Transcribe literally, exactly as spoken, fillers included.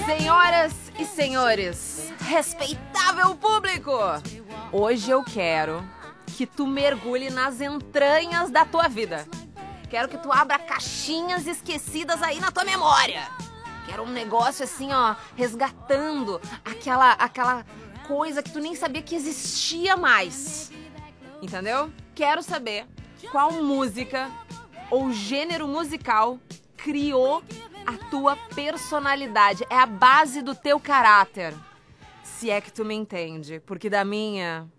Senhoras e senhores, respeitável público, hoje eu quero que tu mergulhe nas entranhas da tua vida. Quero que tu abra caixinhas esquecidas aí na tua memória. Quero um negócio assim, ó, resgatando aquela, aquela coisa que tu nem sabia que existia mais. Entendeu? Quero saber qual música ou gênero musical criou a tua personalidade. É a base do teu caráter. Se é que tu me entende, porque da minha